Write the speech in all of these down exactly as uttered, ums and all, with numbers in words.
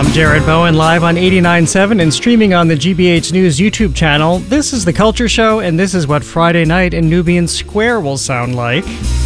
I'm Jared Bowen, live on eighty-nine point seven and streaming on the G B H News YouTube channel. This is The Culture Show, and this is what Friday night in Nubian Square will sound like.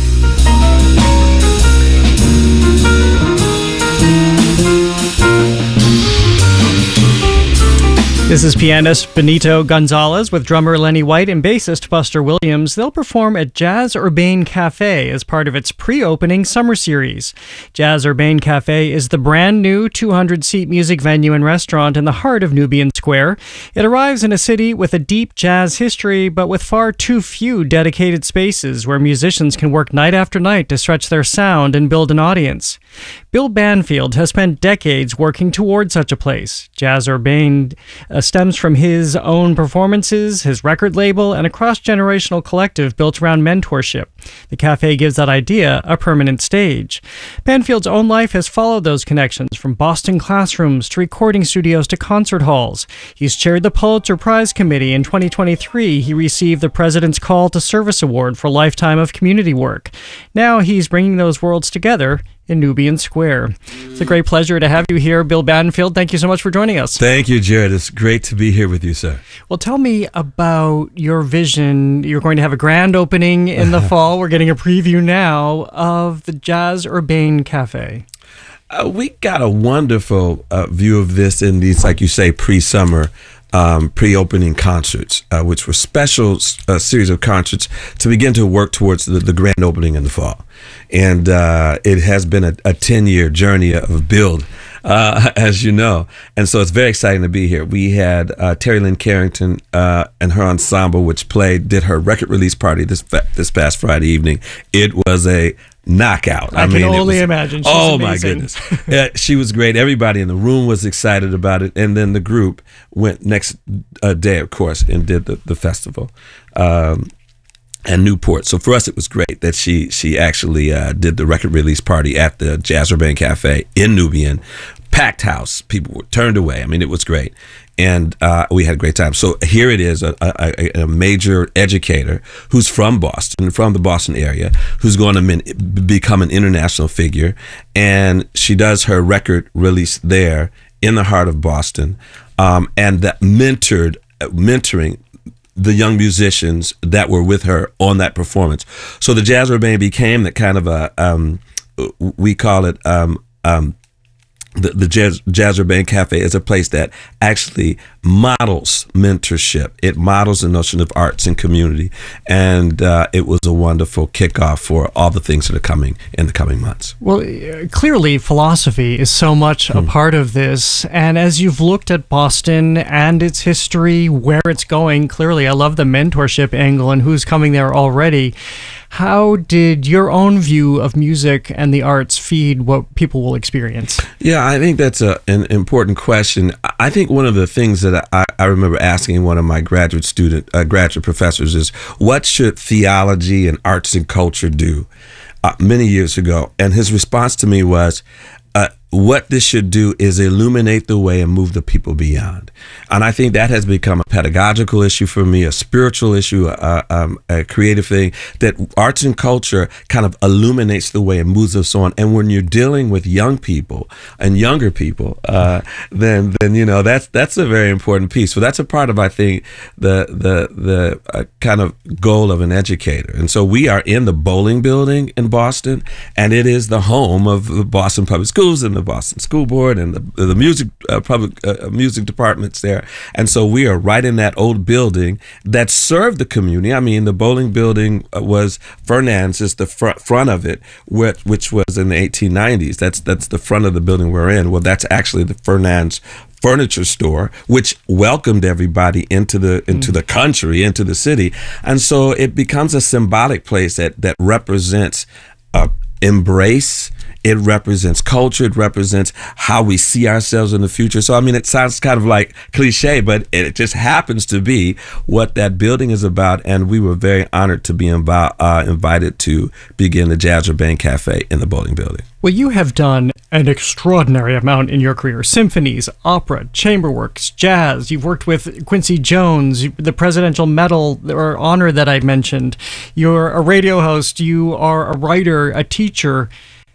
This is pianist Benito Gonzalez with drummer Lenny White and bassist Buster Williams. They'll perform at Jazz Urbane Cafe as part of its pre-opening summer series. Jazz Urbane Cafe is the brand new two hundred seat music venue and restaurant in the heart of Nubian Square. It arrives in a city with a deep jazz history, but with far too few dedicated spaces where musicians can work night after night to stretch their sound and build an audience. Bill Banfield has spent decades working toward such a place. Jazz Urbane uh, stems from his own performances, his record label, and a cross-generational collective built around mentorship. The cafe gives that idea a permanent stage. Banfield's own life has followed those connections, from Boston classrooms to recording studios to concert halls. He's chaired the Pulitzer Prize Committee. In twenty twenty-three, he received the President's Call to Service Award for Lifetime of Community Work. Now he's bringing those worlds together in Nubian Square. It's a great pleasure to have you here, Bill Banfield. Thank you so much for joining us. Thank you, Jared. It's great to be here with you, sir. Well, tell me about your vision. You're going to have a grand opening in the fall. We're getting a preview now of the Jazz Urbane Cafe. Uh, we got a wonderful uh, view of this in these, like you say, pre-summer Um, pre-opening concerts, uh, which were special uh, series of concerts to begin to work towards the, the grand opening in the fall. And uh, it has been a, a ten-year journey of build, uh, as you know. And so it's very exciting to be here. We had uh, Terry Lynn Carrington uh, and her ensemble, which played, did her record release party this this past Friday evening. It was a knockout. I, I mean, can only was, imagine. She's oh amazing. My goodness. Yeah, she was great. Everybody in the room was excited about it. And then the group went next uh, day, of course, and did the, the festival um, and Newport. So for us, it was great that she she actually uh, did the record release party at the Jazz Urbane Cafe in Nubian. Packed house. People were turned away. I mean, it was great. And uh, we had a great time. So here it is, a, a, a major educator who's from Boston, from the Boston area, who's going to min- become an international figure. And she does her record release there in the heart of Boston, um, and that mentored, mentoring the young musicians that were with her on that performance. So the Jazz Urbane became that kind of a, um, we call it, um, um, The, the Jazz, Jazz Urbane Cafe is a place that actually models mentorship. It models the notion of arts and community. And uh, it was a wonderful kickoff for all the things that are coming in the coming months. Well, clearly philosophy is so much a mm. part of this. And as you've looked at Boston and its history, where it's going, clearly I love the mentorship angle and who's coming there already. How did your own view of music and the arts feed what people will experience? Yeah, I think that's a, an important question. I think one of the things that I, I remember asking one of my graduate student, uh, graduate professors is, what should theology and arts and culture do? Uh, many years ago. And his response to me was, uh, what this should do is illuminate the way and move the people beyond. And I think that has become a pedagogical issue for me, a spiritual issue, a, um, a creative thing, that arts and culture kind of illuminates the way and moves us on. And when you're dealing with young people and younger people, uh, then, then, you know, that's, that's a very important piece. So that's a part of, I think, the, the, the uh, kind of goal of an educator. And so we are in the Bowling Building in Boston, and it is the home of the Boston Public Schools and the Boston School Board and the, the music uh, public uh, music departments there. And so we are right in that old building that served the community. I mean, the Bowling Building was Fernand's, is the front front of it, which, which was in the eighteen nineties. That's that's the front of the building we're in. Well, that's actually the Fernand's furniture store, which welcomed everybody into the into mm. the country, into the city. And so it becomes a symbolic place that that represents uh, embrace. It represents culture. It represents how we see ourselves in the future. So, I mean, it sounds kind of like cliche, but it just happens to be what that building is about. And we were very honored to be invi- uh, invited to begin the Jazz Urbane Cafe in the Bowling Building. Well, you have done an extraordinary amount in your career. Symphonies, opera, chamber works, jazz. You've worked with Quincy Jones, the Presidential Medal or honor that I mentioned. You're a radio host. You are a writer, a teacher.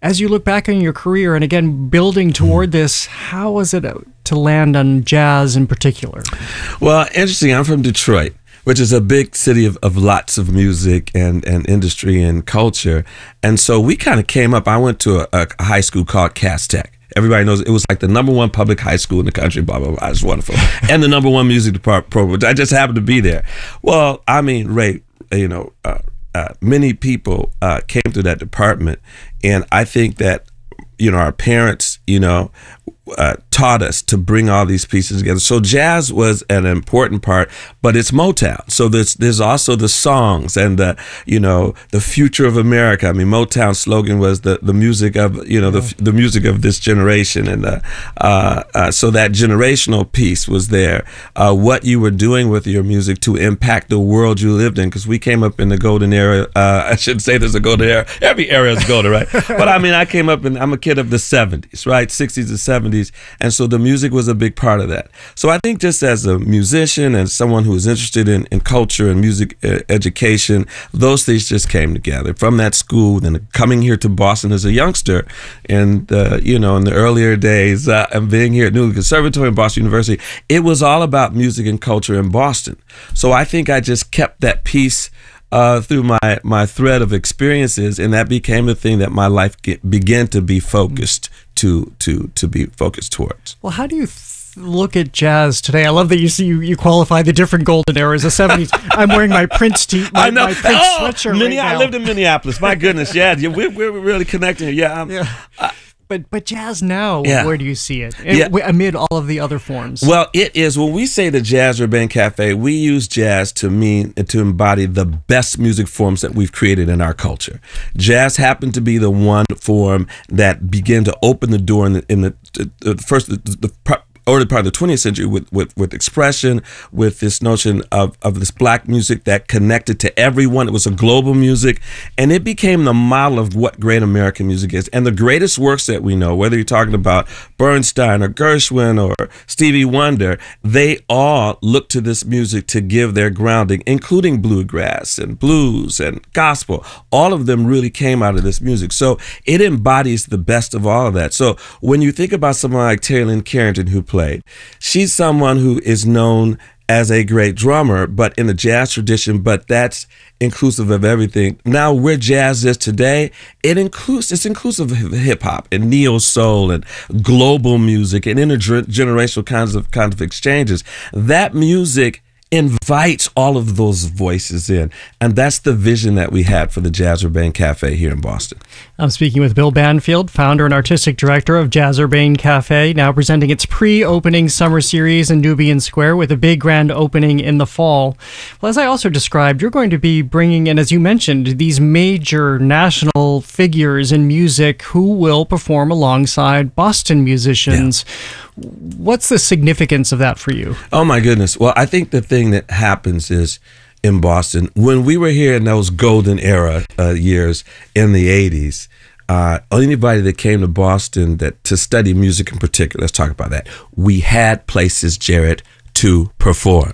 As you look back on your career and again building toward this, how was it to land on jazz in particular? Well, interesting. I'm from Detroit, which is a big city of, of lots of music and, and industry and culture. And so we kind of came up. I went to a, a high school called Cass Tech. Everybody knows it was like the number one public high school in the country, blah, blah, blah. It's wonderful. And the number one music department program. I just happened to be there. Well, I mean, Ray, you know, uh, uh, many people uh, came through that department. And I think that, you know, our parents, you know, uh, taught us to bring all these pieces together. So jazz was an important part, but it's Motown. So there's there's also the songs and the, you know, the future of America. I mean, Motown's slogan was the the music of, you know, the the music of this generation, and uh, uh, uh, so that generational piece was there. Uh, what you were doing with your music to impact the world you lived in, because we came up in the golden era. Uh, I shouldn't say there's a golden era. Every era is golden, right? But I mean, I came up in. I'm a kid of the seventies, right? sixties and seventies. And so the music was a big part of that. So I think just as a musician and someone who is interested in, in culture and music uh, education, those things just came together. From that school, then coming here to Boston as a youngster, and uh, you know, in the earlier days, uh, and being here at Newland Conservatory and Boston University, it was all about music and culture in Boston. So I think I just kept that piece Uh, through my, my thread of experiences, and that became the thing that my life get, began to be focused to to to be focused towards. Well, how do you th- look at jazz today? I love that you see you, you qualify the different golden eras, the seventies. I'm wearing my Prince tee, my, I know. my Prince oh, sweatshirt Minne- right now. I lived in Minneapolis. My goodness, yeah, yeah we're, we're really connecting. Yeah, um, yeah. Uh, But but jazz now, yeah. where do you see it? it yeah. Amid all of the other forms? Well, it is, when we say the Jazz Urbane Cafe, we use jazz to mean, to embody the best music forms that we've created in our culture. Jazz happened to be the one form that began to open the door in the, in the, the, the first, the, the, the early part of the twentieth century with, with, with expression, with this notion of, of this black music that connected to everyone. It was a global music, and it became the model of what great American music is. And the greatest works that we know, whether you're talking about Bernstein or Gershwin or Stevie Wonder, they all look to this music to give their grounding, including bluegrass and blues and gospel. All of them really came out of this music. So it embodies the best of all of that. So when you think about someone like Terry Lynn Carrington, who played, she's someone who is known as a great drummer, but in the jazz tradition, but that's inclusive of everything. Now, where jazz is today, it includes, it's inclusive of hip hop and neo soul and global music and intergenerational kinds of kinds of exchanges. That music invites all of those voices in. And that's the vision that we had for the Jazz Urbane Cafe here in Boston. I'm speaking with Bill Banfield, founder and artistic director of Jazz Urbane Cafe, now presenting its pre-opening summer series in Nubian Square with a big grand opening in the fall. Well, as I also described, you're going to be bringing in, as you mentioned, these major national figures in music who will perform alongside Boston musicians. Yeah. What's the significance of that for you? Oh, my goodness. Well, I think the thing that happens is in Boston, when we were here in those golden era uh, years in the eighties, uh, anybody that came to Boston that to study music in particular, let's talk about that, we had places, Jared, to perform.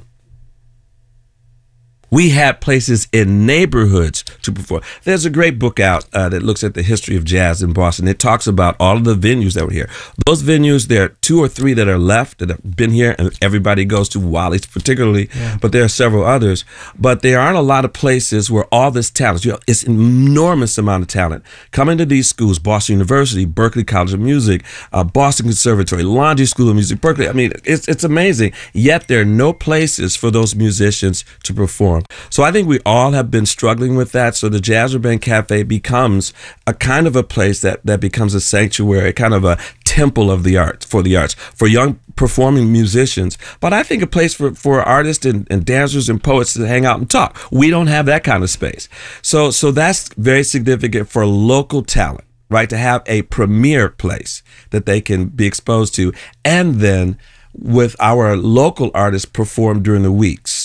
We had places in neighborhoods to perform. There's a great book out uh, that looks at the history of jazz in Boston. It talks about all of the venues that were here. Those venues, there are two or three that are left that have been here, and everybody goes to, Wally's particularly, yeah. But there are several others. But there aren't a lot of places where all this talent, you know, it's an enormous amount of talent coming to these schools, Boston University, Berklee College of Music, uh, Boston Conservatory, Laundry School of Music, Berkeley. I mean, it's, it's amazing. Yet there are no places for those musicians to perform. So I think we all have been struggling with that. So the Jazz Urbane Cafe becomes a kind of a place that, that becomes a sanctuary, kind of a temple of the arts, for the arts, for young performing musicians. But I think a place for, for artists and, and dancers and poets to hang out and talk. We don't have that kind of space. So, so that's very significant for local talent, right? To have a premier place that they can be exposed to. And then with our local artists perform during the weeks.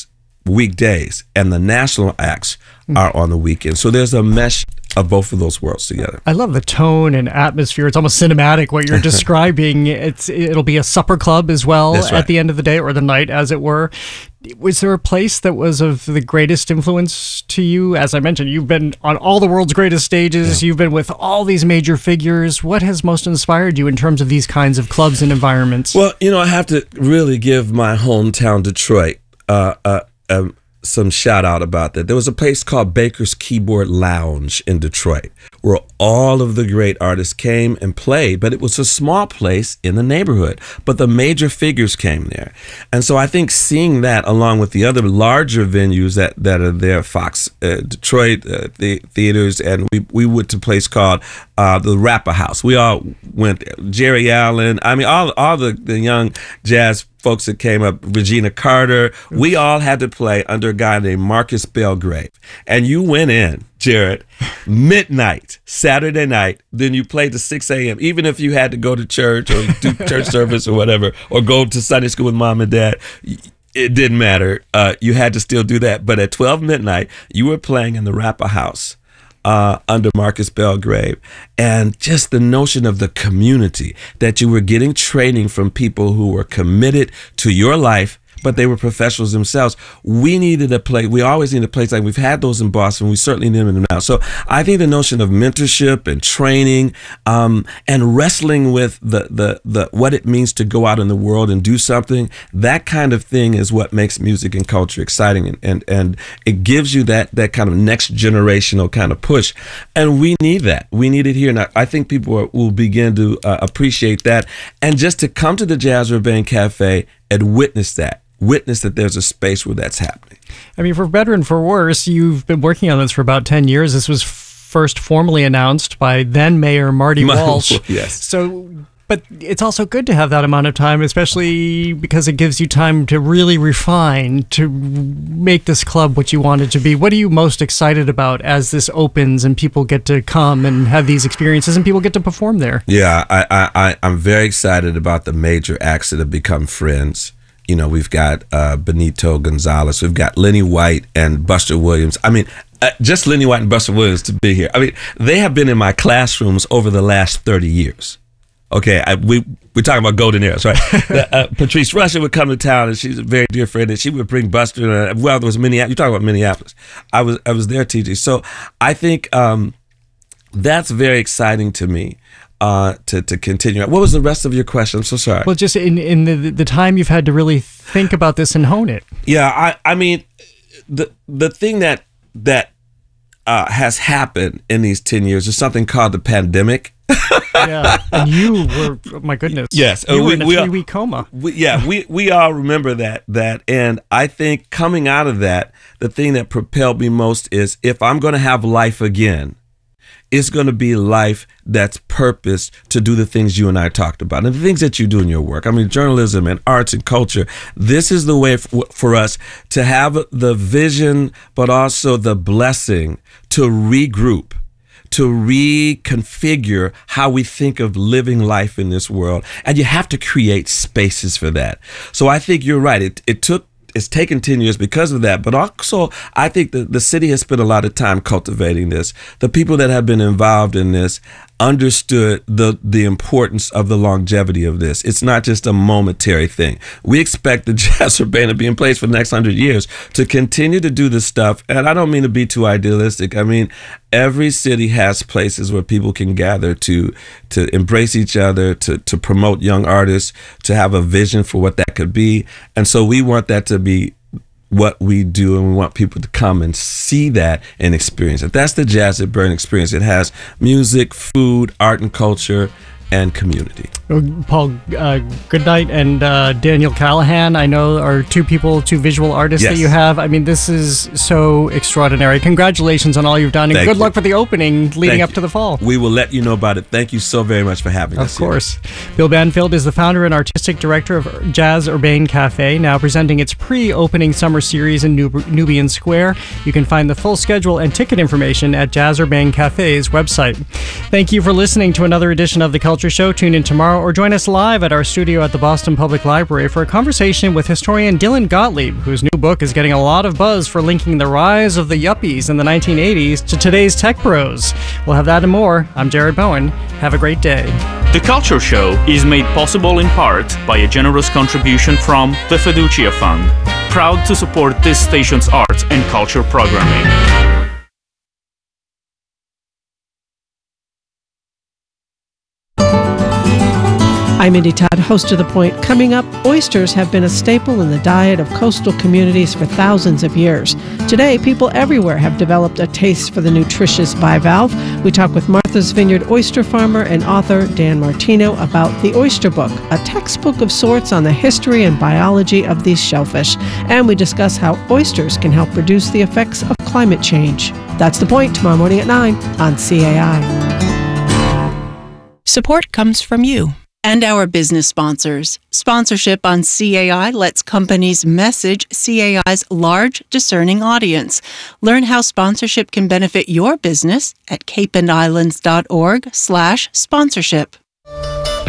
weekdays, and the national acts are on the weekend. So there's a mesh of both of those worlds together. I love the tone and atmosphere. It's almost cinematic what you're describing. It's it'll be a supper club as well. That's right. At the end of the day, or the night, as it were. Was there a place that was of the greatest influence to you? As I mentioned, you've been on all the world's greatest stages. Yeah. You've been with all these major figures. What has most inspired you in terms of these kinds of clubs and environments? Well, you know, I have to really give my hometown, Detroit, uh, uh, um, some shout out about that. There was a place called Baker's Keyboard Lounge in Detroit where all of the great artists came and played, but it was a small place in the neighborhood, but the major figures came there. And so I think seeing that along with the other larger venues that, that are there, Fox, uh, Detroit uh, the theaters, and we, we went to a place called uh, the Rapper House. We all went there. Jerry Allen, I mean, all, all the, the young jazz folks that came up, Regina Carter, we all had to play under a guy named Marcus Belgrave. And you went in, Jared, midnight, Saturday night, then you played to six a.m. Even if you had to go to church or do church service or whatever, or go to Sunday school with mom and dad, it didn't matter. Uh, you had to still do that. But at twelve midnight, you were playing in the Rapper House. Uh, under Marcus Belgrave, and just the notion of the community, that you were getting training from people who were committed to your life, but they were professionals themselves. We needed a place, we always need a place like we've had those in Boston, we certainly need them now. So I think the notion of mentorship and training um, and wrestling with the, the, the what it means to go out in the world and do something, that kind of thing is what makes music and culture exciting, and, and, and it gives you that, that kind of next generational kind of push. And we need that. We need it here. And I, I think people are, will begin to uh, appreciate that. And just to come to the Jazz Urbane Cafe and witness that. Witness that there's a space where that's happening. I mean, for better and for worse, you've been working on this for about ten years. This was first formally announced by then Mayor Marty Walsh. Yes. So, but it's also good to have that amount of time, especially because it gives you time to really refine, to make this club what you want it to be. What are you most excited about as this opens and people get to come and have these experiences and people get to perform there? Yeah, I, I, I, I'm very excited about the major acts that have become friends. You know, we've got uh, Benito Gonzalez, we've got Lenny White and Buster Williams. I mean, uh, just Lenny White and Buster Williams to be here. I mean, they have been in my classrooms over the last thirty years. Okay, I, we, we're talking about golden eras, right? uh, Patrice Rushen would come to town, and she's a very dear friend, and she would bring Buster. Uh, well, there was Minneapolis. You talk about Minneapolis. I was I was there, T J. So I think um, that's very exciting to me. Uh, to, to continue. What was the rest of your question? I'm so sorry. Well, just in, in the, the time you've had to really think about this and hone it. Yeah, I, I mean, the the thing that that uh, has happened in these ten years is something called the pandemic. Yeah, and you were, oh my goodness. Yes. You we, were in a we three-week coma. We, yeah, we, we all remember that, that. And I think coming out of that, the thing that propelled me most is if I'm going to have life again, it's going to be life that's purposed to do the things you and I talked about and the things that you do in your work. I mean, journalism and arts and culture. This is the way for, for us to have the vision, but also the blessing to regroup, to reconfigure how we think of living life in this world. And you have to create spaces for that. So I think you're right. It, it took It's taken ten years because of that. But also, I think that the city has spent a lot of time cultivating this. The people that have been involved in this understood the the importance of the longevity of this. It's not just a momentary thing. We expect the Jazz Urbane to be in place for the next hundred years to continue to do this stuff. And I don't mean to be too idealistic. I mean, every city has places where people can gather to to embrace each other, to to promote young artists, to have a vision for what that could be. And so we want that to be what we do, and we want people to come and see that and experience it. That's the Jazz Urbane experience. It has music, food, art and culture, and community. Paul uh, Goodnight and uh, Daniel Callahan, I know, are two people, two visual artists yes. that you have. I mean, this is so extraordinary. Congratulations on all you've done, and Thank good you. luck for the opening leading Thank up you. to the fall. We will let you know about it. Thank you so very much for having of us. Of course. Here. Bill Banfield is the founder and artistic director of Jazz Urbane Cafe, now presenting its pre-opening summer series in Nub- Nubian Square. You can find the full schedule and ticket information at Jazz Urbane Cafe's website. Thank you for listening to another edition of The Culture Culture Show, tune in tomorrow or join us live at our studio at the Boston Public Library for a conversation with historian Dylan Gottlieb, whose new book is getting a lot of buzz for linking the rise of the yuppies in the nineteen eighties to today's tech bros. We'll have that and more. I'm Jared Bowen. Have a great day. The Culture Show is made possible in part by a generous contribution from the Fiducia Fund, proud to support this station's arts and culture programming. I'm Indy Todd, host of The Point. Coming up, oysters have been a staple in the diet of coastal communities for thousands of years. Today, people everywhere have developed a taste for the nutritious bivalve. We talk with Martha's Vineyard oyster farmer and author Dan Martino about The Oyster Book, a textbook of sorts on the history and biology of these shellfish. And we discuss how oysters can help reduce the effects of climate change. That's The Point, tomorrow morning at nine on C A I. Support comes from you and our business sponsors. Sponsorship on C A I lets companies message C A I's large, discerning audience. Learn how sponsorship can benefit your business at cape and islands dot org slash sponsorship.